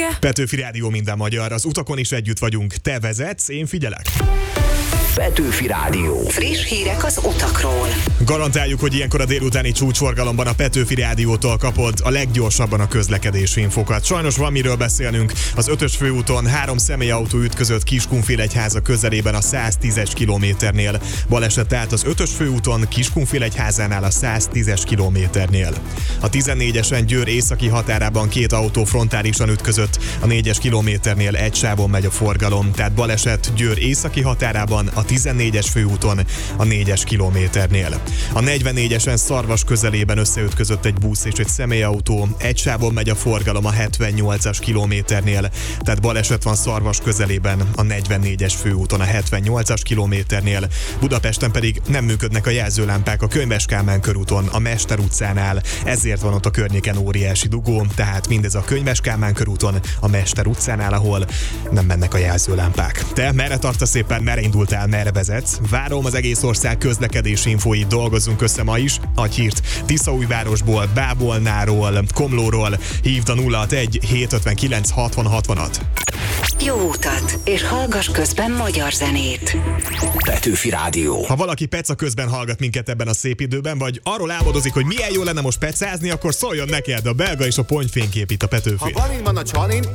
reggel. Petőfi Rádió, minden magyar. Az utakon is együtt vagyunk. Te vezetsz, én figyelek. Petőfi Rádió. Friss hírek az utakról. Garantáljuk, hogy ilyenkor a délutáni csúcsforgalomban a Petőfi Rádiótól kapod a leggyorsabban a közlekedési infokat. Sajnos van miről beszélnünk. Az 5-ös főúton 3 személyautó ütközött Kiskunfélegyháza közelében a 110-es kilométernél. Baleset tehát az 5-ös főúton Kiskunfélegyházánál a 110-es kilométernél. A 14-esen Győr északi határában 2 autó frontálisan ütközött. A 4-es kilométernél egy sávon megy a forgalom, tehát baleset Győr északi határában a 14-es főúton a 4-es kilométernél. A 44-esen Szarvas közelében összeütközött egy busz és egy személyautó, egy sávon megy a forgalom a 78-as kilométernél, tehát baleset van Szarvas közelében a 44-es főúton a 78-as kilométernél, Budapesten pedig nem működnek a jelzőlámpák a Könyves Kálmán körúton, a Mester utcánál, ezért van ott a környéken óriási dugó, tehát mindez a Könyves Kálmán körúton, a Mester utcánál, ahol nem mennek a jelzőlámpák. Te merre tartasz éppen, merre indultál, merre vezetsz? Várom az egész ország közlekedési infóit, dolgozzunk össze ma is. Adj hírt Tiszaújvárosból, Bábolnáról, Komlóról, hívd a 061 759 60 60-at. Jó utat, és hallgass közben magyar zenét. Petőfi Rádió. Ha valaki peca közben hallgat minket ebben a szép időben, vagy arról álmodozik, hogy milyen jó lenne most pecázni, akkor szóljon neked, a belga és a ponyfénykép itt a Petőfi. Ha balin van a csalin,